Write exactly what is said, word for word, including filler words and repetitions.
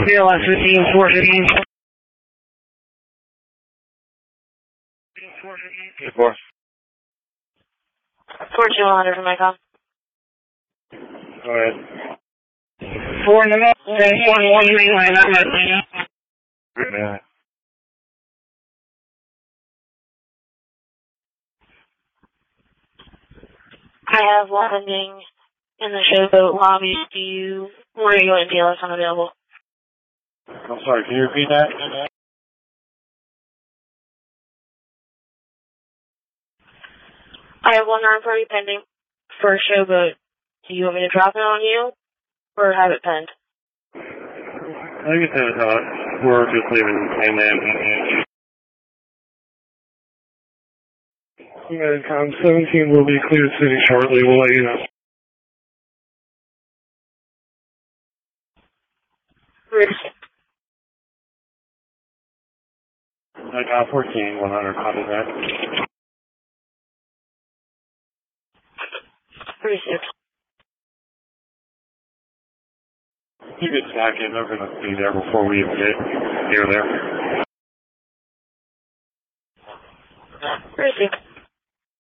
B L S fifteen, four fifteen. Four. four two one hundred from my call. Go ahead. Four in the middle, one, one main line, not my line. Yeah. I have landing in the showboat lobby. Do you, where are you going, T L S unavailable? I'm sorry, can you repeat that? I have one arm party pending for a showboat. Do you want me to drop it on you or have it penned? I think it's uh, we're just leaving mainland. Medcom seventeen will be cleared city shortly. We'll let you know. Medcom fourteen, one hundred, copy that. thirty-six. You get back in, they're going to be there before we even get near there. thirty-six.